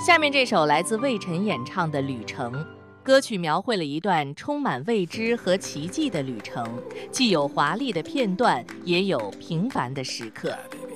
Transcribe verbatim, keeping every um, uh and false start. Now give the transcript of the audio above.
下面这首来自魏晨演唱的《旅程》，歌曲描绘了一段充满未知和奇迹的旅程，既有华丽的片段，也有平凡的时刻。